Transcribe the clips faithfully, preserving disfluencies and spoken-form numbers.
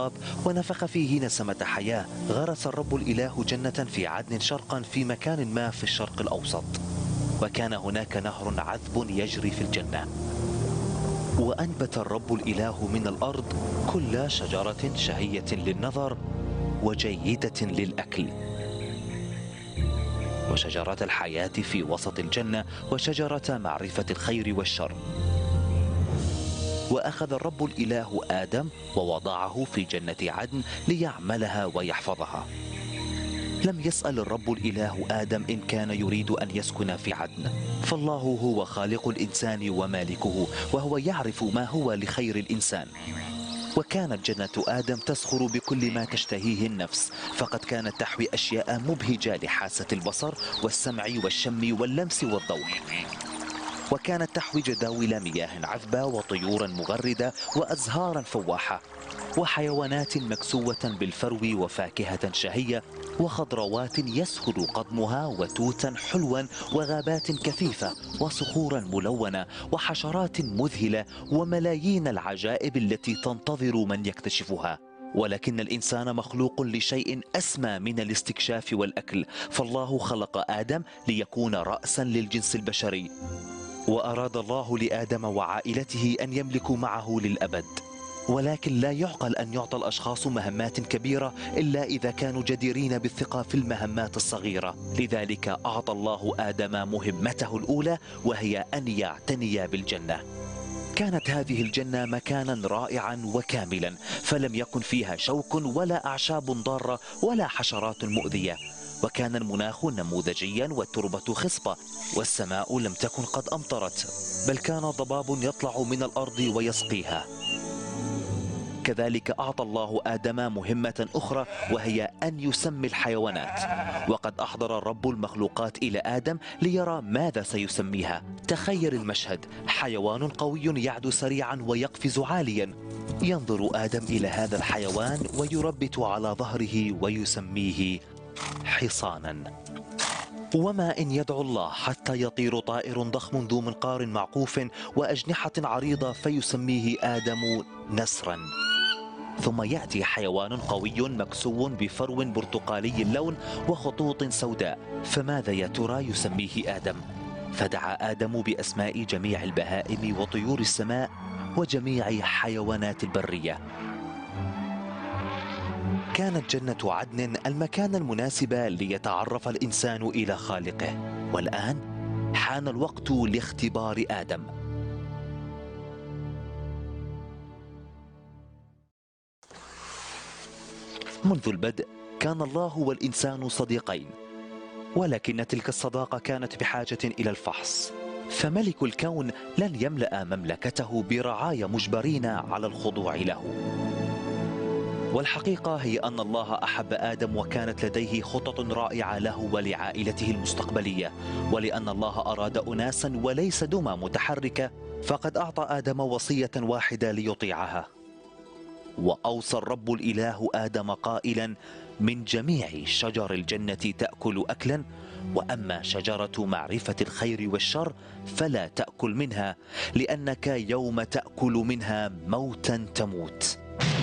التراب ونفخ فيه نسمة حياة. غرس الرب الإله جنة في عدن شرقا في مكان ما في الشرق الأوسط، وكان هناك نهر عذب يجري في الجنة. وأنبت الرب الإله من الأرض كل شجرة شهية للنظر وجيدة للأكل، وشجرة الحياة في وسط الجنة، وشجرة معرفة الخير والشر. وأخذ الرب الإله آدم ووضعه في جنة عدن ليعملها ويحفظها. لم يسأل الرب الإله آدم إن كان يريد أن يسكن في عدن، فالله هو خالق الإنسان ومالكه، وهو يعرف ما هو لخير الإنسان. وكانت جنة آدم تسخر بكل ما تشتهيه النفس، فقد كانت تحوي أشياء مبهجة لحاسة البصر والسمع والشم واللمس والذوق. وكانت تحوي جداول مياه عذبة وطيورا مغردة وأزهارا فواحة وحيوانات مكسوة بالفرو وفاكهة شهية وخضروات يسهل قضمها وتوتا حلوا وغابات كثيفة وصخورا ملونة وحشرات مذهلة وملايين العجائب التي تنتظر من يكتشفها. ولكن الإنسان مخلوق لشيء أسمى من الاستكشاف والأكل، فالله خلق آدم ليكون رأسا للجنس البشري، وأراد الله لآدم وعائلته أن يملكوا معه للأبد. ولكن لا يعقل أن يعطى الأشخاص مهمات كبيرة إلا إذا كانوا جديرين بالثقة في المهمات الصغيرة. لذلك أعطى الله آدم مهمته الأولى، وهي أن يعتني بالجنة. كانت هذه الجنة مكانا رائعا وكاملا، فلم يكن فيها شوك ولا أعشاب ضارة ولا حشرات مؤذية، وكان المناخ نموذجيا والتربة خصبة، والسماء لم تكن قد أمطرت، بل كان ضباب يطلع من الأرض ويسقيها. كذلك أعطى الله آدم مهمة أخرى، وهي أن يسمي الحيوانات. وقد أحضر الرب المخلوقات إلى آدم ليرى ماذا سيسميها. تخيل المشهد: حيوان قوي يعدو سريعا ويقفز عاليا. ينظر آدم إلى هذا الحيوان ويربت على ظهره ويسميه حصانا. وما إن يدعو الله حتى يطير طائر ضخم ذو منقار معقوف وأجنحة عريضة فيسميه آدم نسرا. ثم يأتي حيوان قوي مكسو بفرو برتقالي اللون وخطوط سوداء، فماذا يا ترى يسميه آدم؟ فدعا آدم بأسماء جميع البهائم وطيور السماء وجميع حيوانات البرية. كانت جنة عدن المكان المناسب ليتعرف الإنسان إلى خالقه. والآن حان الوقت لاختبار آدم. منذ البدء كان الله والإنسان صديقين، ولكن تلك الصداقة كانت بحاجة إلى الفحص. فملك الكون لن يملأ مملكته برعايا مجبرين على الخضوع له. والحقيقة هي أن الله أحب آدم، وكانت لديه خطط رائعة له ولعائلته المستقبلية. ولأن الله أراد أناسا وليس دمى متحركة، فقد أعطى آدم وصية واحدة ليطيعها. وأوصى الرب الإله آدم قائلا: من جميع شجر الجنة تأكل أكلا، وأما شجرة معرفة الخير والشر فلا تأكل منها، لأنك يوم تأكل منها موتا تموت.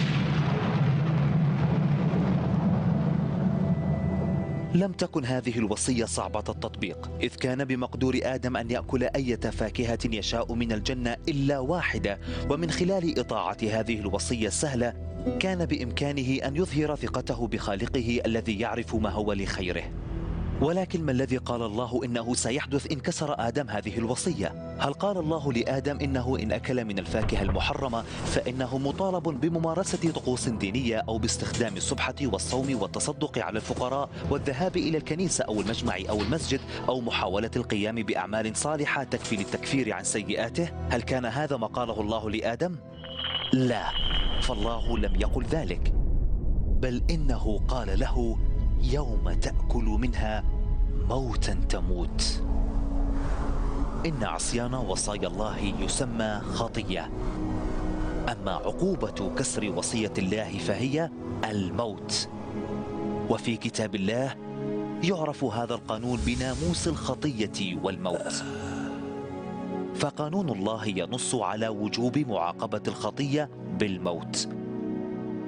لم تكن هذه الوصية صعبة التطبيق، إذ كان بمقدور آدم أن يأكل أي فاكهة يشاء من الجنة إلا واحدة. ومن خلال إطاعة هذه الوصية السهلة كان بإمكانه أن يظهر ثقته بخالقه الذي يعرف ما هو لخيره. ولكن ما الذي قال الله إنه سيحدث إن كسر آدم هذه الوصية؟ هل قال الله لآدم إنه إن أكل من الفاكهة المحرمة فإنه مطالب بممارسة طقوس دينية أو باستخدام السبحة والصوم والتصدق على الفقراء والذهاب إلى الكنيسة أو المجمع أو المسجد أو محاولة القيام بأعمال صالحة تكفي للتكفير عن سيئاته؟ هل كان هذا ما قاله الله لآدم؟ لا، فالله لم يقل ذلك، بل إنه قال له: يوم تأكل منها موتا تموت. إن عصيان وصايا الله يسمى خطية، أما عقوبة كسر وصية الله فهي الموت. وفي كتاب الله يعرف هذا القانون بناموس الخطية والموت. فقانون الله ينص على وجوب معاقبة الخطية بالموت،